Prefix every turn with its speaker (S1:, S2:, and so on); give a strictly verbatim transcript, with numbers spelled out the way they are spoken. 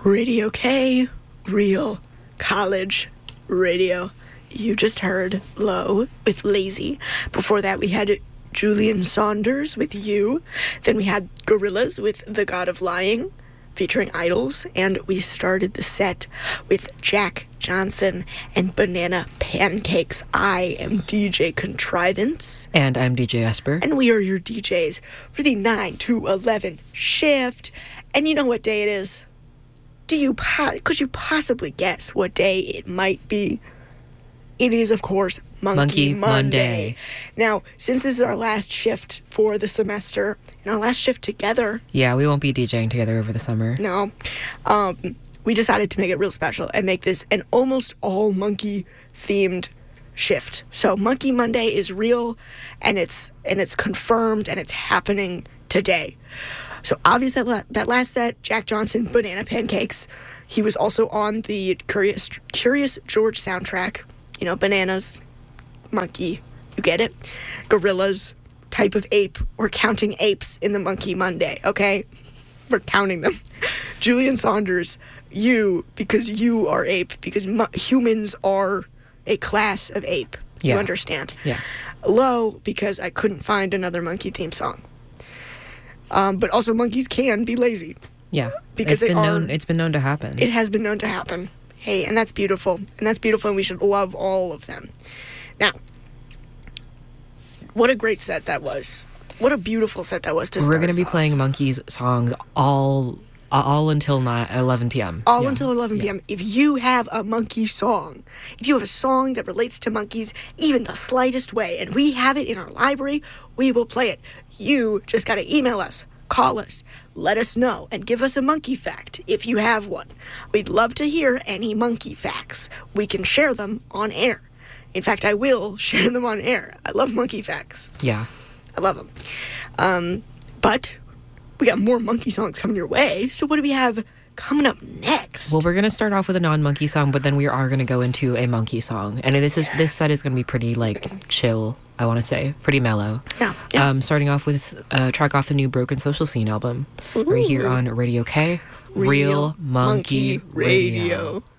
S1: Radio K, real college radio. You just heard Low with Lazy. Before that, we had Julian Saunders with You. Then we had Gorillaz with The God of Lying, featuring Idols. And we started the set with Jack Johnson and Banana Pancakes. I am D J Contrivance.
S2: And I'm D J Esper.
S1: And we are your D Js for the nine to eleven shift. And you know what day it is? Do you, po- could you possibly guess what day it might be? It is, of course, Monkey,
S2: Monkey
S1: Monday.
S2: Monday.
S1: Now, since this is our last shift for the semester, and our last shift together...
S2: Yeah, we won't be DJing together over the summer.
S1: No. Um, we decided to make it real special and make this an almost all monkey-themed shift. So Monkey Monday is real, and it's and it's confirmed, and it's happening today. So obviously that, la- that last set, Jack Johnson, Banana Pancakes, he was also on the Curious, Curious George soundtrack. You know, bananas, monkey, you get it? Gorillas, type of ape. We're counting apes in the Monkey Monday, okay? We're counting them. Julian Saunders, you, because you are ape, because mu- humans are a class of ape. Do
S2: Yeah.
S1: you understand?
S2: Yeah.
S1: Low, because I couldn't find another monkey theme song. Um, but also monkeys can be lazy.
S2: Yeah.
S1: Because
S2: it's
S1: they
S2: been
S1: are-
S2: known. It's been known to happen.
S1: It has been known to happen. Hey, and that's beautiful. And that's beautiful, and we should love all of them. Now, what a great set that was. What a beautiful set that was to start
S2: We're going to be
S1: us off.
S2: playing Monkeys songs all all until nine, eleven p.m.
S1: All
S2: Yeah.
S1: until eleven p.m. If you have a monkey song, if you have a song that relates to monkeys, even the slightest way, and we have it in our library, we will play it. You just got to email us, call us, let us know, and give us a monkey fact if you have one. We'd love to hear any monkey facts. We can share them on air. In fact, I will share them on air. I love monkey facts.
S2: Yeah.
S1: I love them. Um, but we got more monkey songs coming your way. So what do we have coming up next?
S2: Well, we're going to start off with a non-monkey song, but then we are going to go into a monkey song. And this is this set is going to be pretty, like, chill, I want to say. Pretty mellow.
S1: yeah, yeah.
S2: Um, starting off with a track off the new Broken Social Scene album. Right here
S1: Ooh.
S2: on Radio K.
S1: Real
S2: Real Monkey,
S1: Monkey Radio.
S2: Radio.